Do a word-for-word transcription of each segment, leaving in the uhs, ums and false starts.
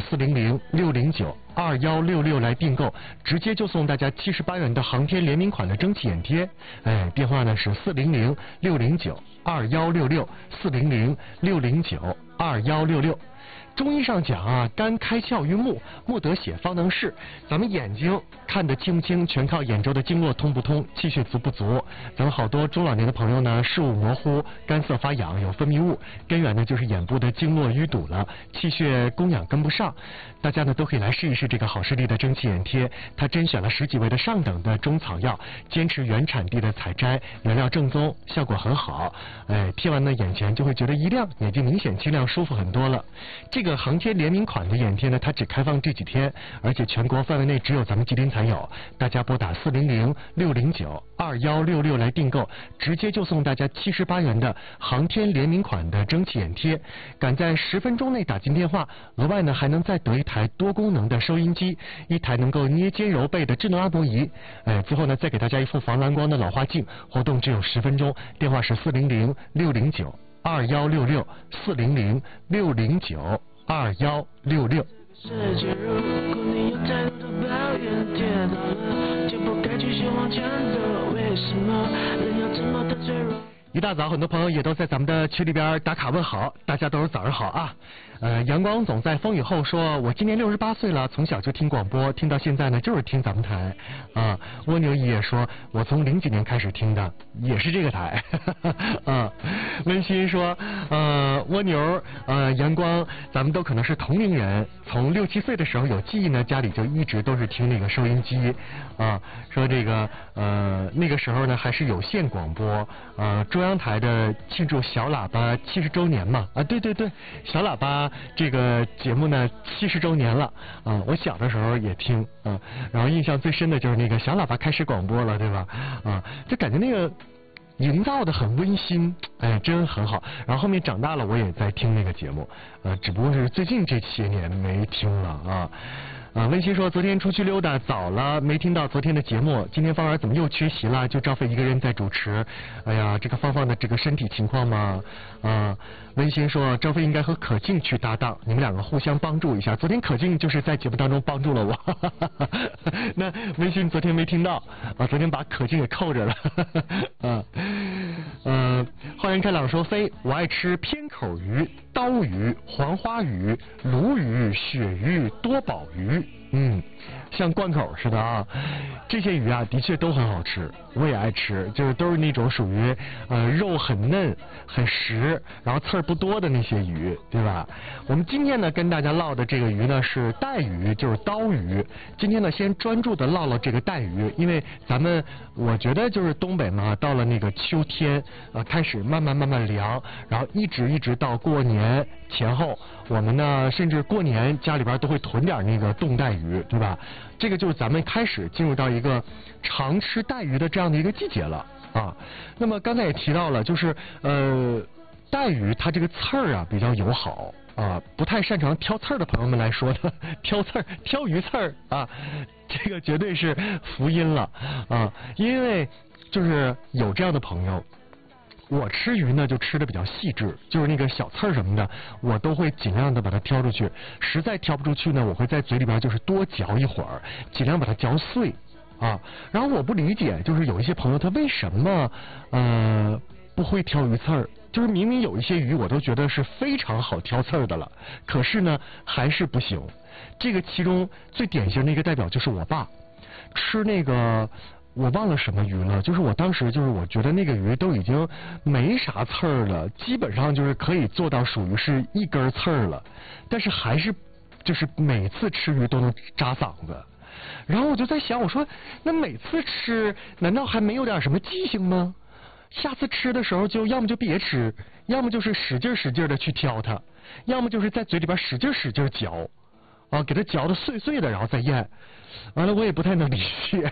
四零零六零九二幺六六来订购，直接就送大家七十八元的航天联名款的蒸汽眼贴。哎，电话呢是四零零六零九二幺六六四零零六零九二幺六六。中医上讲啊，肝开窍于目，目得血方能视。咱们眼睛看得清不清，全靠眼周的经络通不通，气血足不足。咱们好多中老年的朋友呢，视物模糊，干涩发痒，有分泌物，根源呢就是眼部的经络淤堵了，气血供氧跟不上。大家呢都可以来试一试这个好视力的蒸汽眼贴，它甄选了十几味的上等的中草药，坚持原产地的采摘，原料正宗，效果很好。哎，贴完呢眼前就会觉得一亮，眼睛明显清亮，舒服很多了。这个航天联名款的眼贴呢，它只开放这几天，而且全国范围内只有咱们吉林才有。大家拨打四零零六零九二幺六六来订购，直接就送大家七十八元的航天联名款的蒸汽眼贴。赶在十分钟内打进电话，额外呢还能再得一台多功能的收音机，一台能够捏肩揉背的智能按摩仪。哎，最后呢再给大家一副防蓝光的老花镜。活动只有十分钟，电话是四零零六零九二幺六六四零零六零九二幺六六。世界如果你有太多的抱怨，跌倒了就不该继续往前走，为什么人要这么的脆弱？一大早，很多朋友也都在咱们的群里边打卡问好，大家都是早上好啊。呃，阳光总在风雨后说，我今年六十八岁了，从小就听广播，听到现在呢，就是听咱们台啊。蜗牛爷爷说，我从零几年开始听的，也是这个台啊。温馨说，呃，蜗牛，呃，阳光，咱们都可能是同龄人，从六七岁的时候有记忆呢，家里就一直都是听那个收音机啊。说这个，呃，那个时候呢还是有线广播，呃，中央台的庆祝小喇叭七十周年嘛，啊，对对对，小喇叭。这个节目呢七十周年了啊！我小的时候也听啊，然后印象最深的就是那个小喇叭开始广播了，对吧？啊，就感觉那个营造的很温馨，哎，真很好。然后后面长大了，我也在听那个节目，呃，只不过是最近这些年没听了啊。啊，温馨说昨天出去溜达早了，没听到昨天的节目。今天芳儿怎么又缺席了？就赵飞一个人在主持。哎呀，这个芳芳的这个身体情况嘛，啊，温馨说赵飞应该和可静去搭档，你们两个互相帮助一下。昨天可静就是在节目当中帮助了我。哈哈哈哈那温馨昨天没听到啊，昨天把可静给扣着了。啊，嗯，浩然开朗说飞，我爱吃偏口鱼、刀鱼、黄花鱼、鲈鱼、鳕鱼、多宝鱼。嗯，像贯口似的啊，这些鱼啊的确都很好吃，我也爱吃，就是都是那种属于呃肉很嫩很实，然后刺儿不多的那些鱼，对吧？我们今天呢跟大家唠的这个鱼呢是带鱼，就是刀鱼。今天呢先专注的唠唠这个带鱼，因为咱们我觉得就是东北嘛，到了那个秋天呃开始慢慢慢慢凉，然后一直一直到过年前后，我们呢甚至过年家里边都会囤点那个冻带鱼。鱼，对吧？这个就是咱们开始进入到一个常吃带鱼的这样的一个季节了啊。那么刚才也提到了，就是呃带鱼它这个刺儿啊比较友好啊，不太擅长挑刺儿的朋友们来说呢，挑刺儿挑鱼刺儿啊，这个绝对是福音了啊，因为就是有这样的朋友。我吃鱼呢就吃的比较细致，就是那个小刺儿什么的我都会尽量的把它挑出去，实在挑不出去呢我会在嘴里边就是多嚼一会儿，尽量把它嚼碎啊。然后我不理解，就是有一些朋友他为什么呃不会挑鱼刺儿，就是明明有一些鱼我都觉得是非常好挑刺儿的了，可是呢还是不行。这个其中最典型的一个代表就是我爸吃那个我忘了什么鱼了，就是我当时就是我觉得那个鱼都已经没啥刺儿了，基本上就是可以做到属于是一根刺儿了，但是还是就是每次吃鱼都能扎嗓子。然后我就在想，我说那每次吃难道还没有点什么记性吗？下次吃的时候就要么就别吃，要么就是使劲使劲的去挑它，要么就是在嘴里边使劲使劲嚼啊，给它嚼得碎碎的，然后再咽。完了，我也不太能理解。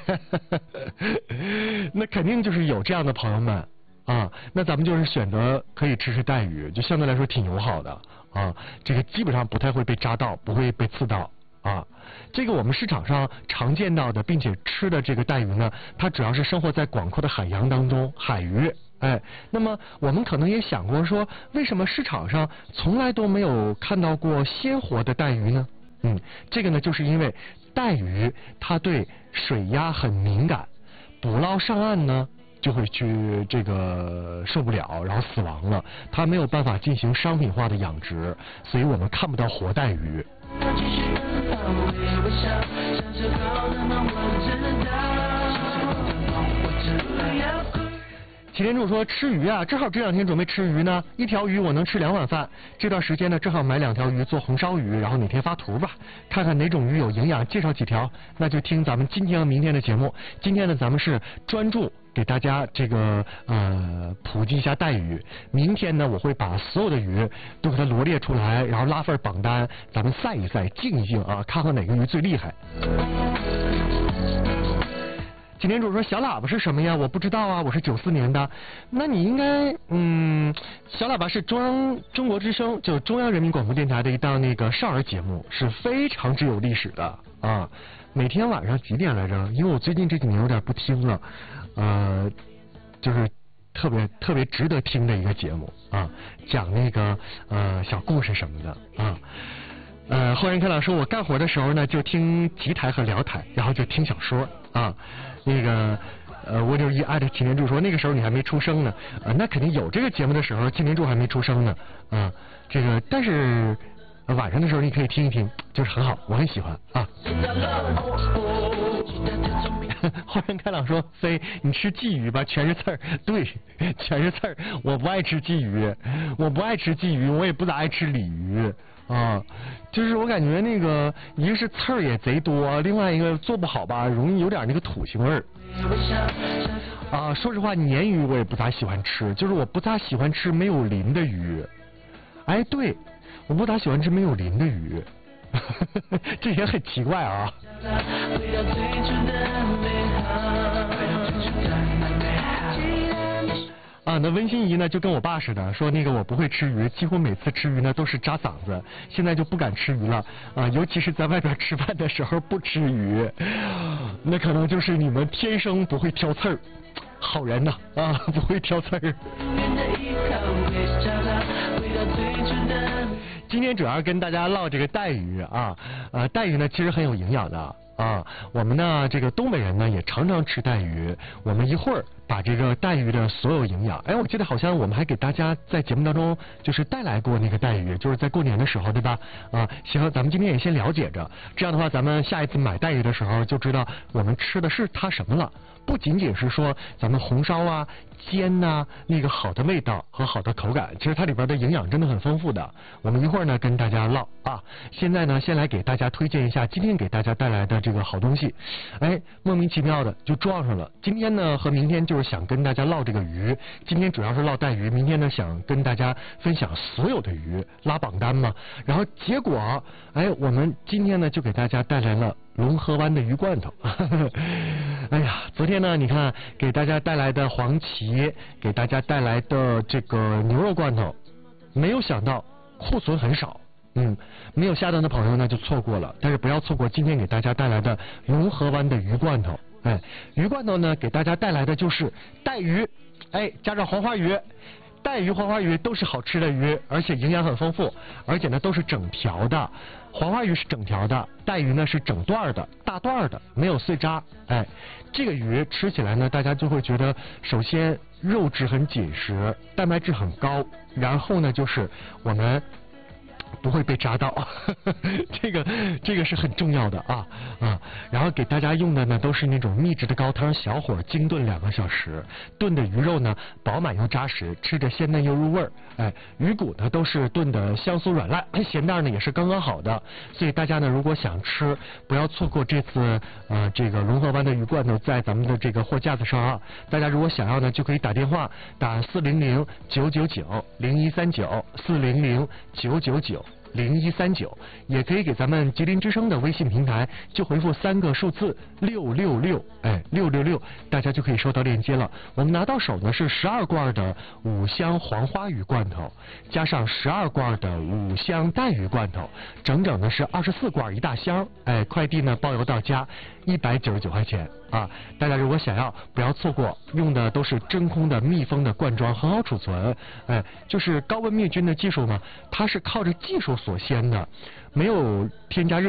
那肯定就是有这样的朋友们啊，那咱们就是选择可以吃吃带鱼，就相对来说挺友好的啊。这个基本上不太会被扎到，不会被刺到啊。这个我们市场上常见到的并且吃的这个带鱼呢，它主要是生活在广阔的海洋当中，海鱼。哎，那么我们可能也想过说，为什么市场上从来都没有看到过鲜活的带鱼呢？ 嗯，这个呢，就是因为带鱼它对水压很敏感，捕捞上岸呢就会去这个受不了，然后死亡了。它没有办法进行商品化的养殖，所以我们看不到活带鱼。擎天柱说吃鱼啊，正好这两天准备吃鱼呢，一条鱼我能吃两碗饭。这段时间呢，正好买两条鱼做红烧鱼，然后哪天发图吧，看看哪种鱼有营养，介绍几条。那就听咱们今天和明天的节目。今天呢，咱们是专注给大家这个呃普及一下带鱼。明天呢，我会把所有的鱼都给它罗列出来，然后拉份榜单，咱们赛一赛，竞一竞啊，看看哪个鱼最厉害。擎天柱说小喇叭是什么呀？我不知道啊，我是九四年的。那你应该嗯，小喇叭是中央中国之声，就是中央人民广播电台的一档那个少儿节目，是非常之有历史的啊。每天晚上几点来着？因为我最近这几年有点不听了，呃，就是特别特别值得听的一个节目啊，讲那个呃小故事什么的啊。呃，后人开朗说，我干活的时候呢，就听吉台和聊台，然后就听小说啊。那个呃，我就一艾特擎天柱说，那个时候你还没出生呢，呃，那肯定有这个节目的时候，擎天柱还没出生呢啊。这个但是、呃、晚上的时候你可以听一听，就是很好，我很喜欢啊。后人开朗说，飞你吃鲫鱼吧，全是刺儿。对，全是刺儿。我不爱吃鲫鱼，我不爱吃鲫鱼，我也不咋爱吃鲤鱼。啊，就是我感觉那个一个是刺儿也贼多，另外一个做不好吧，容易有点那个土腥味儿。啊，说实话，鲶鱼我也不咋喜欢吃，就是我不咋喜欢吃没有鳞的鱼。哎，对，我不咋喜欢吃没有鳞的鱼，这也很奇怪啊。啊，那温馨姨呢就跟我爸似的，说那个我不会吃鱼，几乎每次吃鱼呢都是扎嗓子，现在就不敢吃鱼了啊，尤其是在外边吃饭的时候不吃鱼，那可能就是你们天生不会挑刺儿，好人呐 啊, 啊，不会挑刺儿。今天主要跟大家唠这个带鱼啊，呃，带鱼呢其实很有营养的。啊，我们呢，这个东北人呢也常常吃带鱼。我们一会儿把这个带鱼的所有营养，哎，我记得好像我们还给大家在节目当中就是带来过那个带鱼，就是在过年的时候，对吧？啊，行，咱们今天也先了解着，这样的话，咱们下一次买带鱼的时候就知道我们吃的是它什么了。不仅仅是说咱们红烧啊、煎呐、啊，那个好的味道和好的口感，其实它里边的营养真的很丰富的。我们一会儿呢跟大家唠啊，现在呢先来给大家推荐一下今天给大家带来的这个好东西。哎，莫名其妙的就撞上了。今天呢和明天就是想跟大家唠这个鱼，今天主要是唠带鱼，明天呢想跟大家分享所有的鱼，拉榜单嘛。然后结果，哎，我们今天呢就给大家带来了龙河湾的鱼罐头。哎呀，昨天呢，你看给大家带来的黄芪，给大家带来的这个牛肉罐头，没有想到库存很少。嗯，没有下单的朋友呢就错过了，但是不要错过今天给大家带来的龙河湾的鱼罐头。哎，鱼罐头呢给大家带来的就是带鱼，哎，加上黄花鱼。带鱼、黄花鱼都是好吃的鱼，而且营养很丰富，而且呢都是整条的。黄花鱼是整条的，带鱼呢是整段的、大段的，没有碎渣。哎，这个鱼吃起来呢，大家就会觉得，首先肉质很紧实，蛋白质很高，然后呢就是我们不会被扎到，这个这个是很重要的啊啊！然后给大家用的呢都是那种秘制的高汤，小火精炖两个小时，炖的鱼肉呢饱满又扎实，吃着鲜嫩又入味儿。哎，鱼骨呢都是炖的香酥软烂，咸淡呢也是刚刚好的。所以大家呢如果想吃，不要错过这次呃这个龙河湾的鱼罐头在咱们的这个货架子上啊！大家如果想要呢，就可以打电话打四零零九九九零一三九四零零九九九。零一三九，也可以给咱们吉林之声的微信平台，就回复三个数字六六六，哎，六六六，大家就可以收到链接了。我们拿到手呢是十二罐的五香黄花鱼罐头，加上十二罐的五香带鱼罐头，整整呢是二十四罐一大箱，哎，快递呢包邮到家，一百九十九块钱。啊，大家如果想要，不要错过，用的都是真空的密封的罐装，很好储存。哎，就是高温灭菌的技术嘛，它是靠着技术所先的，没有添加任何